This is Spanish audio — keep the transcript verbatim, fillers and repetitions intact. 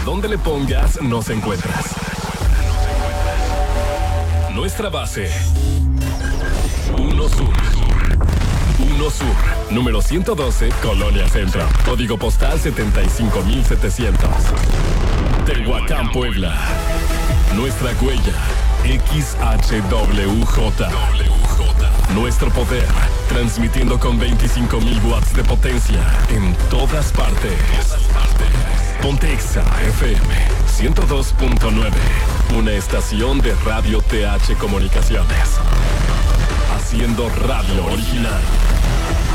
donde le pongas, nos encuentras. Nuestra base, uno Sur. uno Sur, número ciento doce, Colonia Centro. Código postal setenta y cinco mil setecientos. Tehuacán, Puebla. Nuestra huella, X H W J. Nuestro poder, transmitiendo con veinticinco mil watts de potencia en todas partes. Pontexa F M ciento dos punto nueve, una estación de Radio T H Comunicaciones. Haciendo radio original.